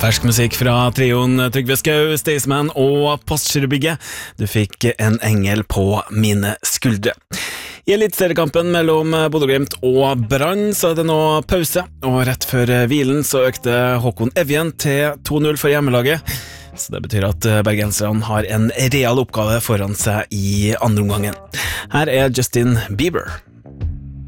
Fersk musikk fra trioen Trygve Skau, Staysman og Postgirobygget. Du fikk En engel på mine skuldre. I eliteseriekampen mellom Bodø/Glimt og Brann så er det nå pause, og rett før hvilen så økte Håkon Evjen til 2-0 for hjemmelaget. Så det betyr at bergenserne har en real oppgave foran seg i andre omgangen. Her er Justin Bieber.